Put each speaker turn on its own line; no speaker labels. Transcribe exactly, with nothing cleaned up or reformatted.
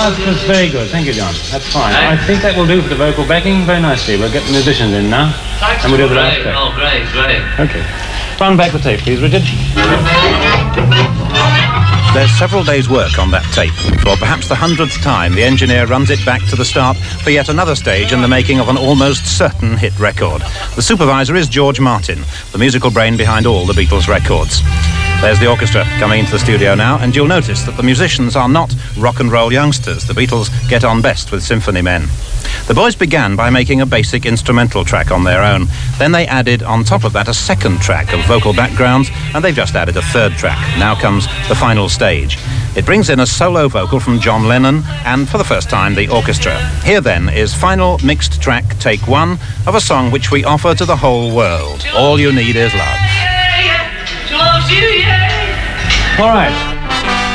that's, that's very good. Thank you, John. That's fine. Hey. I think that will do for the vocal backing very nicely. We'll get the musicians in now, and we'll do the last track.
Oh, great, great.
Okay. Run back the tape, please, Richard.
There's several days' work on that tape. For perhaps the hundredth time, the engineer runs it back to the start for yet another stage in the making of an almost certain hit record. The supervisor is George Martin, the musical brain behind all the Beatles records. There's the orchestra coming into the studio now, and you'll notice that the musicians are not rock and roll youngsters. The Beatles get on best with symphony men. The boys began by making a basic instrumental track on their own. Then they added on top of that a second track of vocal backgrounds, and they've just added a third track. Now comes the final stage. It brings in a solo vocal from John Lennon, and for the first time, the orchestra. Here then is final mixed track, take one, of a song which we offer to the whole world. All You Need Is Love.
All right.